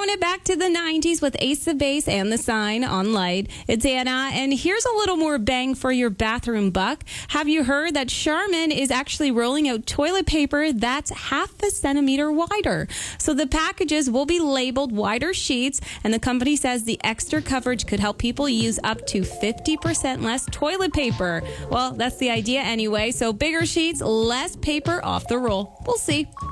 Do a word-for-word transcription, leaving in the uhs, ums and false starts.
Throwing it back to the nineties with Ace of Base and The Sign on Light. It's Anna, and here's a little more bang for your bathroom buck. Have you heard that Charmin is actually rolling out toilet paper that's half a centimeter wider? So the packages will be labeled wider sheets, and the company says the extra coverage could help people use up to fifty percent less toilet paper. Well, that's the idea anyway. So bigger sheets, less paper off the roll. We'll see.